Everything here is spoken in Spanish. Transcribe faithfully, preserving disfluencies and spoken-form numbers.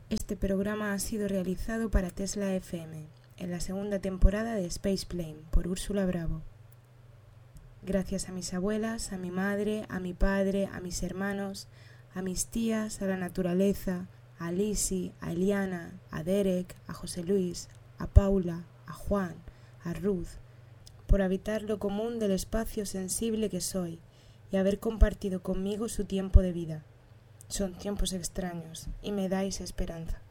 Este programa ha sido realizado para Tesla F M, en la segunda temporada de Space Plane, por Úrsula Bravo. Gracias a mis abuelas, a mi madre, a mi padre, a mis hermanos, a mis tías, a la naturaleza, a Lizzie, a Eliana, a Derek, a José Luis, a Paula, a Juan, a Ruth, por habitar lo común del espacio sensible que soy y haber compartido conmigo su tiempo de vida. Son tiempos extraños y me dais esperanza.